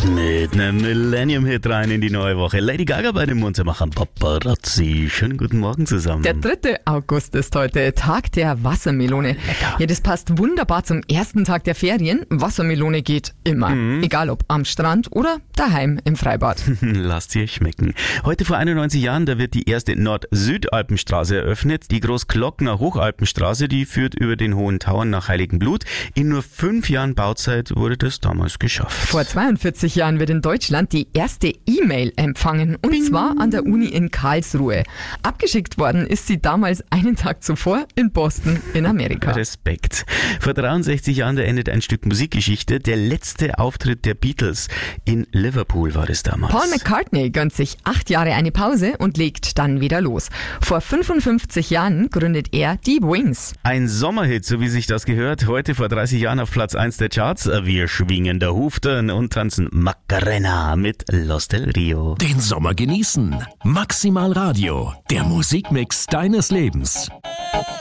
Mit einem Millennium-Hit rein in die neue Woche. Lady Gaga bei den Wohnzimmermachern Paparazzi. Schönen guten Morgen zusammen. Der 3. August ist heute Tag der Wassermelone. Lecker. Ja, das passt wunderbar zum ersten Tag der Ferien. Wassermelone geht immer. Egal ob am Strand oder daheim im Freibad. Lasst sie euch schmecken. Heute vor 91 Jahren, da wird die erste Nord-Süd-Alpenstraße eröffnet. Die Großglockner Hochalpenstraße, die führt über den Hohen Tauern nach Heiligenblut. In nur 5 Jahren Bauzeit wurde das damals geschafft. Vor 42 Jahren wird in Deutschland die erste E-Mail empfangen. Und zwar an der Uni in Karlsruhe. Abgeschickt worden ist sie damals einen Tag zuvor in Boston in Amerika. Respekt. Vor 63 Jahren, da endet ein Stück Musikgeschichte. Der letzte Auftritt der Beatles in Liverpool war das damals. Paul McCartney gönnt sich 8 Jahre eine Pause und legt dann wieder los. Vor 55 Jahren gründet er die Wings. Ein Sommerhit, so wie sich das gehört. Heute vor 30 Jahren auf Platz 1 der Charts. Wir schwingen der Huften und tanzen Macarena mit Los del Rio. Den Sommer genießen. Maximal Radio, der Musikmix deines Lebens.